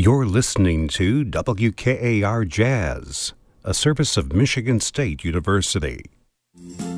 You're listening to WKAR Jazz, a service of Michigan State University.